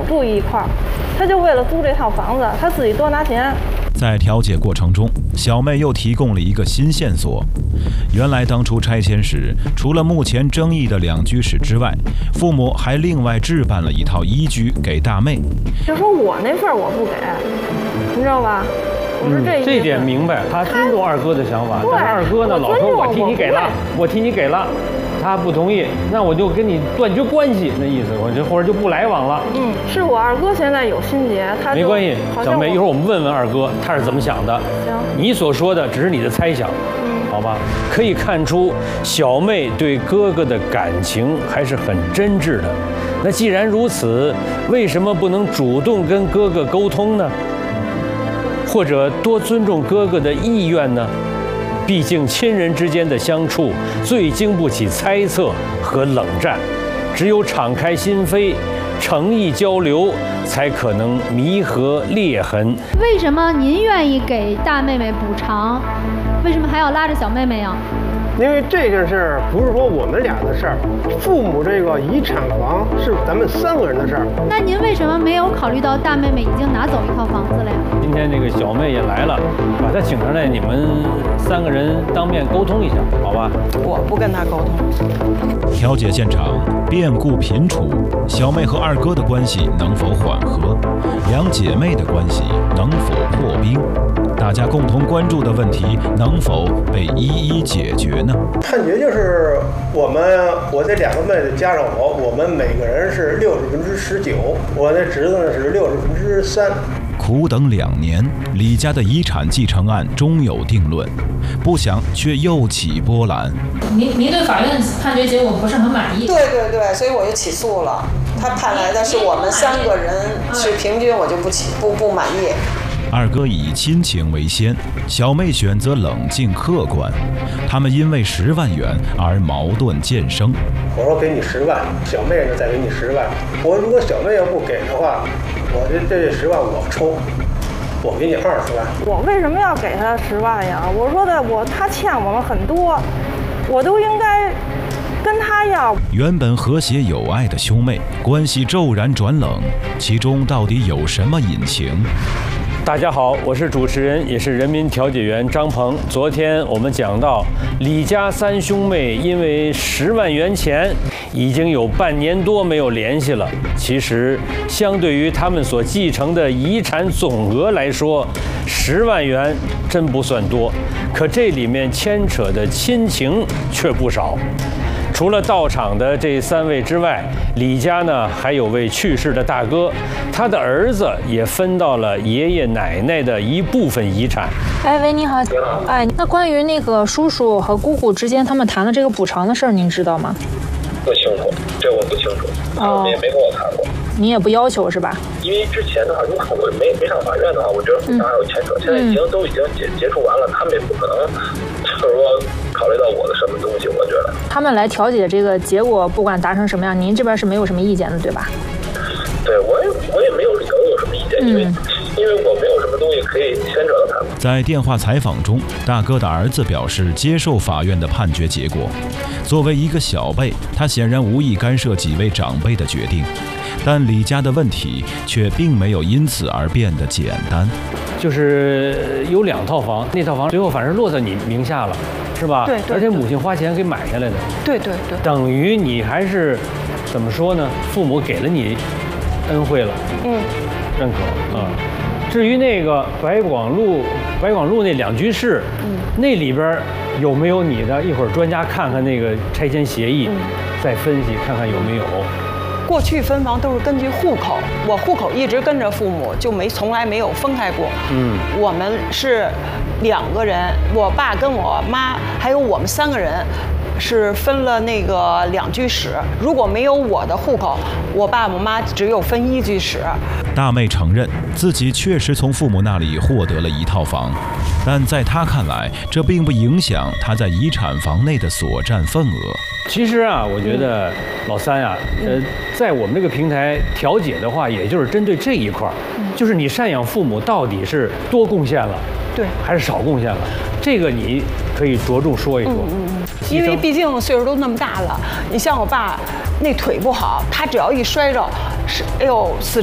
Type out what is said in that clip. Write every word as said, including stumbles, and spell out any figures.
住一块儿，他就为了租这套房子，他自己多拿钱。 在调解过程中，小妹又提供了一个新线索。原来当初拆迁时，除了目前争议的两居室之外，父母还另外置办了一套一居给大妹。 就说我那份我不给，你知道吧？我是这意思。 嗯、这点明白，他尊重二哥的想法，但是二哥呢，老说我替你给了，我替你给了。他不同意，那我就跟你断绝关系，那意思，我就或者就不来往了。 嗯，是我二哥现在有心结，他没关系，小妹，一会儿我们问问二哥他是怎么想的。 行， 你所说的只是你的猜想，嗯，好吧？可以看出小妹对哥哥的感情还是很真挚的。那既然如此，为什么不能主动跟哥哥沟通呢？或者多尊重哥哥的意愿呢？毕竟亲人之间的相处最经不起猜测和冷战，只有敞开心扉，诚意交流，才可能弥合裂痕。 为什么您愿意给大妹妹补偿？为什么还要拉着小妹妹呀？ 因为这件事儿不是说我们俩的事儿，父母这个遗产房是咱们三个人的事儿。 那您为什么没有考虑到大妹妹已经拿走一套房子了呀？ 今天这个小妹也来了，把她请上来，你们三个人当面沟通一下，好吧？ 我不跟她沟通。 调解现场变故频出，小妹和二哥的关系能否缓和？两姐妹的关系能否破冰？大家共同关注的问题能否被一一解决呢？ 判决就是我们我这两个妹子加上我，我们每个人是六十分之十九，我的侄子呢是六十分之三。 苦等两年，李家的遗产继承案终有定论，不想却又起波澜。 您您对法院判决结果不是很满意？ 对对对，所以我就起诉了。他判来的是我们三个人是平均，我就不起不不满意。 二哥以亲情为先，小妹选择冷静客观，他们因为十万元而矛盾渐生。 我说给你十万，小妹呢再给你十万。我如果小妹要不给的话，我这这十万我抽，我给你二十万。 我为什么要给他十万呀？我说的我他欠我们很多，我都应该跟他要。 原本和谐有爱的兄妹，关系骤然转冷，其中到底有什么隐情？ 大家好，我是主持人，也是人民调解员张鹏。昨天我们讲到，李家三兄妹因为十万元钱，已经有半年多没有联系了。其实，相对于他们所继承的遗产总额来说，十万元真不算多，可这里面牵扯的亲情却不少。除了到场的这三位之外，李家呢还有位去世的大哥，他的儿子也分到了爷爷奶奶的一部分遗产。 哎，喂，你好。哎，那关于那个叔叔和姑姑之间他们谈的这个补偿的事儿，您知道吗？ 不清楚，这我不清楚，他们也没跟我谈过。 你也不要求是吧？ 因为之前的话，如果我没没上法院的话，我知道补偿还有牵扯，现在已经都已经结结束完了，他们也不可能就是说考虑到我的什么东西，我觉得。 他们来调解这个结果，不管达成什么样，您这边是没有什么意见的，对吧？ 对，我也我也没有理由有什么意见，因为、嗯、因为我没有什么东西可以牵扯到他们。 在电话采访中，大哥的儿子表示接受法院的判决结果。作为一个小辈，他显然无意干涉几位长辈的决定，但李家的问题却并没有因此而变得简单。 就是有两套房，那套房最后反正落在你名下了，是吧？ 对对。 而且母亲花钱给买下来的。 对对对。 等于你还是怎么说呢？父母给了你恩惠了， 嗯， 认可啊、嗯。至于那个白广路，白广路那两居室，嗯，那里边有没有你的？一会儿专家看看那个拆迁协议，嗯、再分析看看有没有。 过去分房都是根据户口，我户口一直跟着父母，就没从来没有分开过。嗯，我们是两个人，我爸跟我妈还有我们三个人。是分了那个两居室，如果没有我的户口，我爸我妈只有分一居室。 大妹承认自己确实从父母那里获得了一套房，但在她看来，这并不影响她在遗产房内的所占份额。 其实啊，我觉得老三啊，呃，在我们这个平台调解的话，也就是针对这一块儿，就是你赡养父母到底是多贡献了， 对， 还是少贡献了，这个你可以着重说一说。 嗯嗯嗯。因为毕竟岁数都那么大了，你像我爸那腿不好，他只要一摔着，是哎呦死